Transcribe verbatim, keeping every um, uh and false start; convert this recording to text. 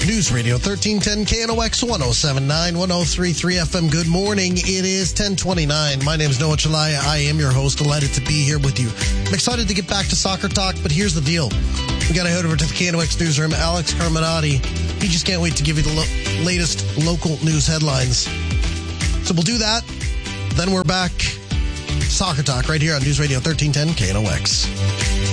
News Radio thirteen ten K N O X one oh seven point nine, one oh three point three F M. Good morning. It is ten twenty-nine. My name is Noah Chalaya. I am your host. Delighted to be here with you. I'm excited to get back to soccer talk, but here's the deal. We got to head over to the K N O X newsroom. Alex Carminati, he just can't wait to give you the lo- latest local news headlines. So we'll do that. Then we're back. Soccer talk right here on News Radio thirteen ten K N O X.